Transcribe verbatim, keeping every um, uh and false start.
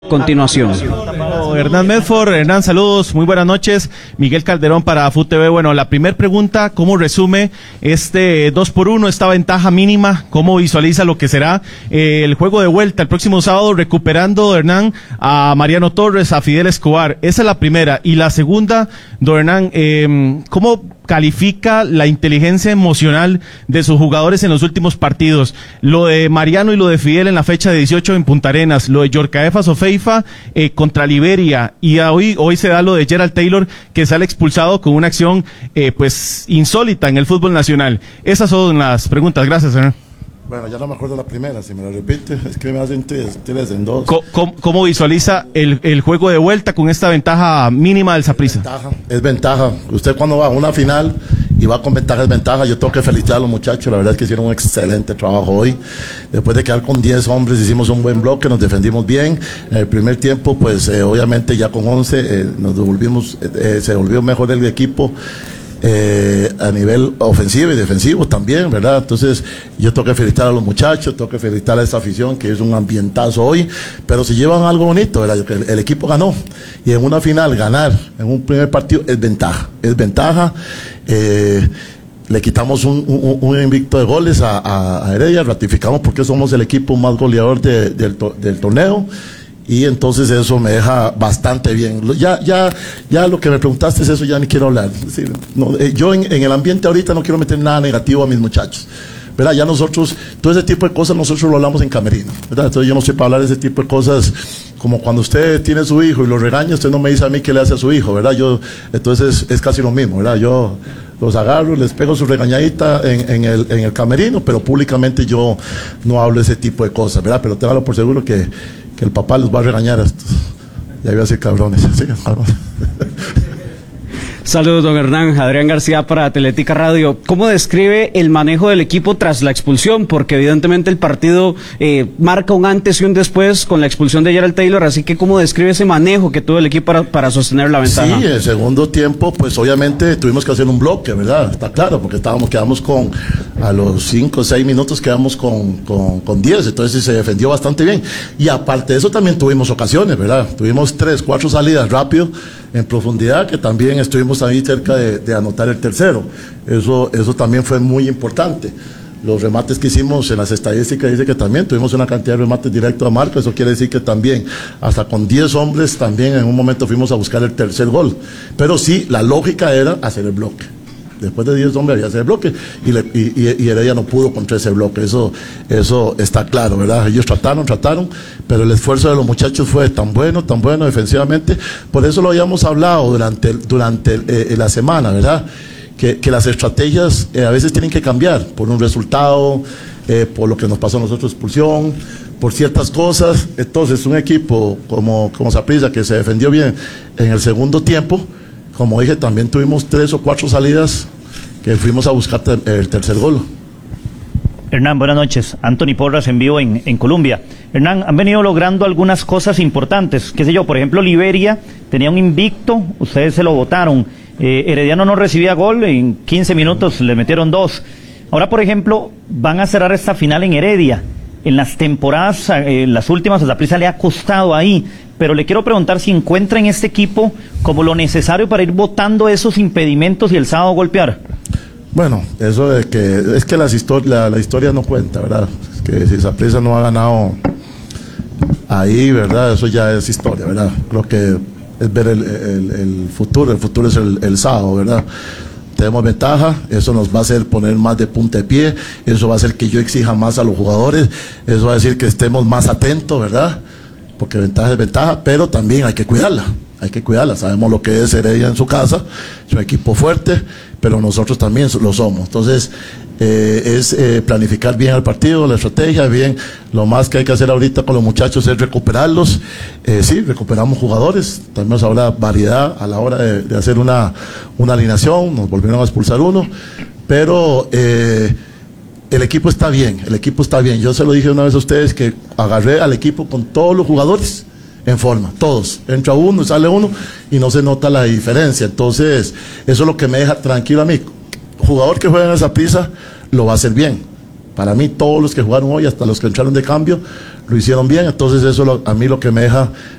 Continuación. Hernán Medford, Hernán, saludos, muy buenas noches. Miguel Calderón para F U T V. Bueno, la primera pregunta, ¿cómo resume este dos por uno, esta ventaja mínima? ¿Cómo visualiza lo que será eh, el juego de vuelta el próximo sábado, recuperando, Hernán, a Mariano Torres, a Fidel Escobar? Esa es la primera. Y la segunda, don Hernán, eh, ¿cómo califica la inteligencia emocional de sus jugadores en los últimos partidos? Lo de Mariano y lo de Fidel en la fecha de dieciocho en Punta Arenas, lo de Yorcaefa Sofeifa eh, contra Liberia, y hoy, hoy se da lo de Gerald Taylor, que sale expulsado con una acción eh, pues insólita en el fútbol nacional. Esas son las preguntas. Gracias, señor. Bueno, ya no me acuerdo la primera, si me lo repite, es que me hacen tres, tres en dos. ¿Cómo, cómo visualiza el, el juego de vuelta con esta ventaja mínima del Saprissa? Es ventaja, es ventaja. Usted cuando va a una final y va con ventaja, es ventaja. Yo tengo que felicitar a los muchachos, la verdad es que hicieron un excelente trabajo hoy. Después de quedar con diez hombres, hicimos un buen bloque, nos defendimos bien. En el primer tiempo, pues eh, obviamente ya con once eh, nos devolvimos, eh, se volvió mejor el equipo. Eh, a nivel ofensivo y defensivo también, ¿verdad? Entonces yo tengo que felicitar a los muchachos, tengo que felicitar a esta afición, que es un ambientazo hoy, pero si llevan algo bonito, ¿verdad? El, el equipo ganó, y en una final ganar en un primer partido es ventaja, es ventaja. eh, le quitamos un, un, un invicto de goles a, a, a Heredia, ratificamos porque somos el equipo más goleador de, del, del torneo. Y entonces eso me deja bastante bien. Ya, ya, ya lo que me preguntaste es eso, ya ni quiero hablar. Es decir, no, eh, yo en, en el ambiente ahorita no quiero meter nada negativo a mis muchachos, ¿verdad? Ya nosotros, todo ese tipo de cosas nosotros lo hablamos en camerino, ¿verdad? Entonces yo no sé para hablar de ese tipo de cosas, como cuando usted tiene su hijo y lo regaña, usted no me dice a mí qué le hace a su hijo, ¿verdad? Yo, entonces es casi lo mismo, ¿verdad? Yo los agarro, les pego su regañadita en, en, el, en el camerino, pero públicamente yo no hablo de ese tipo de cosas, ¿verdad? Pero téngalo por seguro que que el papá los va a regañar a estos. Ya iba a ser cabrones. ¿Sí? Saludos, don Hernán. Adrián García para Atlética Radio. ¿Cómo describe el manejo del equipo tras la expulsión? Porque evidentemente el partido eh, marca un antes y un después con la expulsión de Gerald Taylor, así que ¿cómo describe ese manejo que tuvo el equipo para, para sostener la ventaja? Sí, el segundo tiempo, pues obviamente tuvimos que hacer un bloque, ¿verdad? Está claro, porque estábamos, quedamos con, a los cinco o seis minutos quedamos con, con, con diez, entonces se defendió bastante bien. Y aparte de eso también tuvimos ocasiones, ¿verdad? Tuvimos tres, cuatro salidas rápido, en profundidad, que también estuvimos ahí cerca de, de anotar el tercero. Eso, eso también fue muy importante. Los remates que hicimos en las estadísticas dice que también tuvimos una cantidad de remates directos a marco. Eso quiere decir que también, hasta con diez hombres, también en un momento fuimos a buscar el tercer gol. Pero sí, la lógica era hacer el bloque. Después de diez hombres había hacer el bloque, y, le, y, y, y Heredia no pudo contra ese bloque. Eso, eso está claro, ¿verdad? Ellos trataron, trataron, pero el esfuerzo de los muchachos fue tan bueno, tan bueno defensivamente. Por eso lo habíamos hablado durante, durante eh, la semana, ¿verdad? Que, que las estrategias eh, a veces tienen que cambiar por un resultado, eh, por lo que nos pasó a nosotros, expulsión, por ciertas cosas. Entonces un equipo como, como Saprissa, que se defendió bien en el segundo tiempo, como dije, también tuvimos tres o cuatro salidas que fuimos a buscar ter, el tercer gol. Hernán, buenas noches. Anthony Porras en vivo en, en Colombia. Hernán, han venido logrando algunas cosas importantes. Qué sé yo, por ejemplo, Liberia tenía un invicto, ustedes se lo votaron. Eh, Herediano no recibía gol, en quince minutos le metieron dos. Ahora, por ejemplo, van a cerrar esta final en Heredia. En las temporadas, eh, las últimas, a Saprissa le ha costado ahí. Pero le quiero preguntar si encuentra en este equipo como lo necesario para ir botando esos impedimentos y el sábado golpear. Bueno, eso de que es que las histori la, la historia no cuenta, ¿verdad? Es que si Saprissa no ha ganado ahí, ¿verdad? Eso ya es historia, ¿verdad? Creo que es ver el, el, el futuro, el futuro es el, el sábado, ¿verdad? Tenemos ventaja, eso nos va a hacer poner más de punta de pie, eso va a hacer que yo exija más a los jugadores, eso va a decir que estemos más atentos, ¿verdad? Porque ventaja es ventaja, pero también hay que cuidarla, hay que cuidarla. Sabemos lo que es Heredia en su casa, es un equipo fuerte, pero nosotros también lo somos. Entonces, eh, es eh, planificar bien el partido, la estrategia, bien. Lo más que hay que hacer ahorita con los muchachos es recuperarlos. Eh, sí, recuperamos jugadores, tenemos ahora variedad a la hora de, de hacer una, una alineación, nos volvieron a expulsar uno, pero... Eh, el equipo está bien, el equipo está bien. Yo se lo dije una vez a ustedes que agarré al equipo con todos los jugadores en forma, todos. Entra uno y sale uno y no se nota la diferencia. Entonces, eso es lo que me deja tranquilo a mí. Jugador que juega en esa Saprissa lo va a hacer bien. Para mí, todos los que jugaron hoy, hasta los que entraron de cambio, lo hicieron bien. Entonces, eso lo, a mí lo que me deja